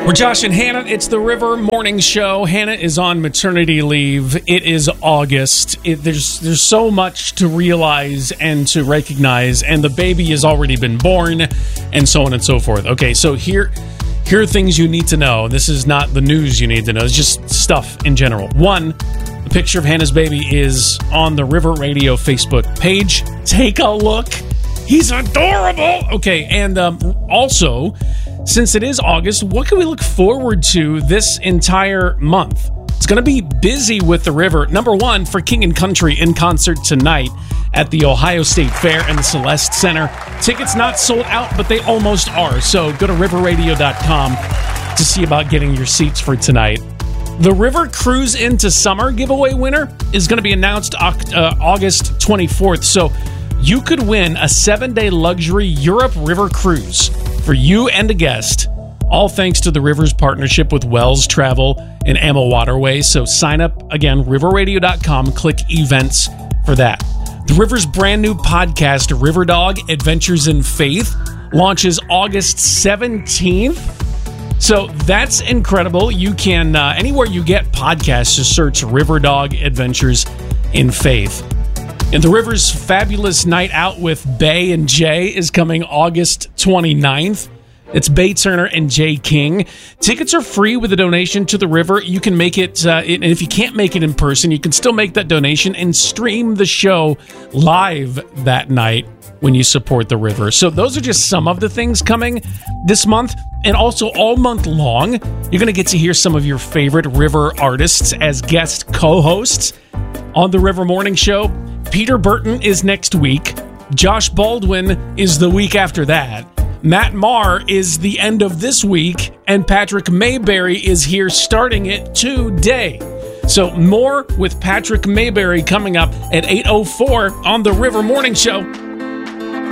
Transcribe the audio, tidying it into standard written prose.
We're Josh and Hannah. It's the River Morning Show. Hannah is on maternity leave. It is August. There's so much to realize and to recognize, and the baby has already been born, and so on and so forth. Okay, so here are things you need to know. This is not the news you need to know. It's just stuff in general. One, the picture of Hannah's baby is on the River Radio Facebook page. Take a look. He's adorable. Okay, and also, since it is August, what can we look forward to this entire month? It's going to be busy with the river. Number one, for King and Country in concert tonight at the Ohio State Fair and the Celeste Center. Tickets not sold out, but they almost are. So go to riverradio.com to see about getting your seats for tonight. The River Cruise into Summer giveaway winner is going to be announced August 24th. So you could win a 7-day luxury Europe River cruise for you and a guest, all thanks to the River's partnership with Wells Travel and Ammo Waterways. So sign up, again, riverradio.com, click events for that. The River's brand new podcast, River Dog Adventures in Faith, launches August 17th. So that's incredible. You can, anywhere you get podcasts, just search River Dog Adventures in Faith. And the River's fabulous night out with Bay and Jay is coming August 29th. It's Bay Turner and Jay King. Tickets are free with a donation to the River. You can make it, and if you can't make it in person, you can still make that donation and stream the show live that night when you support the River. So those are just some of the things coming this month. And also all month long, you're going to get to hear some of your favorite River artists as guest co-hosts on the River Morning Show. Peter Burton is next week. Josh Baldwin is the week after that. Matt Maher is the end of this week. And Patrick Mayberry is here starting it today. So more with Patrick Mayberry coming up at 8:04 on the River Morning Show.